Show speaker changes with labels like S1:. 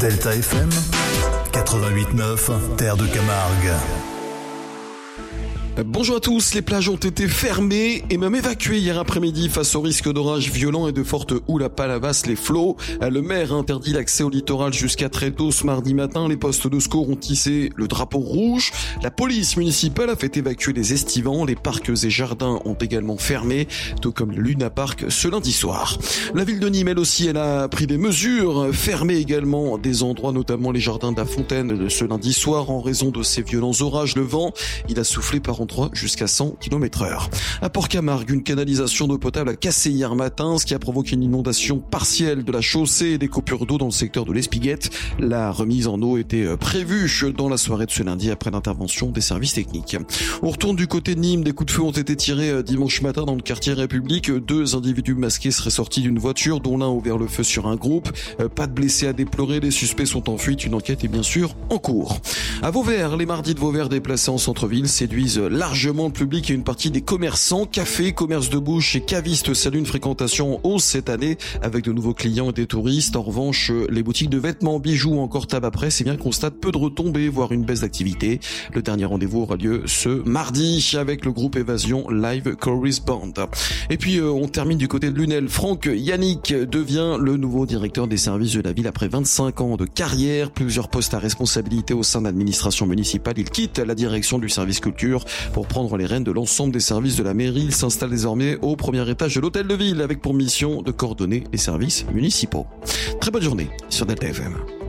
S1: Delta FM 88.9, Terre de Camargue.
S2: Bonjour à tous, les plages ont été fermées et même évacuées hier après-midi face au risque d'orages violents et de fortes houles à Palavas les flots. Le maire a interdit l'accès au littoral jusqu'à très tôt ce mardi matin. Les postes de secours ont tissé le drapeau rouge. La police municipale a fait évacuer les estivants. Les parcs et jardins ont également fermé, tout comme le Luna Park ce lundi soir. La ville de Nîmes, elle aussi, elle a pris des mesures, fermé également des endroits, notamment les jardins de la Fontaine ce lundi soir en raison de ces violents orages. Le vent, il a soufflé par endroits jusqu'à 100 km/h. À Port-Camargue, une canalisation d'eau potable a cassé hier matin, ce qui a provoqué une inondation partielle de la chaussée et des coupures d'eau dans le secteur de l'Espiguette. La remise en eau était prévue dans la soirée de ce lundi après l'intervention des services techniques. On retourne du côté de Nîmes. Des coups de feu ont été tirés dimanche matin dans le quartier République. 2 individus masqués seraient sortis d'une voiture dont l'un a ouvert le feu sur un groupe. Pas de blessés à déplorer. Les suspects sont en fuite. Une enquête est bien sûr en cours. À Vauvert, les mardis de Vauvert déplacés en centre-ville séduisent largement le public et une partie des commerçants. Cafés, commerce de bouche et cavistes saluent une fréquentation en hausse cette année avec de nouveaux clients et des touristes. En revanche, les boutiques de vêtements, bijoux ou encore tabac presse, eh bien, constatent peu de retombées, voire une baisse d'activité. Le dernier rendez-vous aura lieu ce mardi avec le groupe Évasion Live Chorus Band. Et puis, on termine du côté de Lunel. Franck Yannick devient le nouveau directeur des services de la ville après 25 ans de carrière, plusieurs postes à responsabilité au sein de l'administration municipale. Il quitte la direction du service culture pour prendre les rênes de l'ensemble des services de la mairie. Il s'installe désormais au premier étage de l'hôtel de ville avec pour mission de coordonner les services municipaux. Très bonne journée sur Delta FM.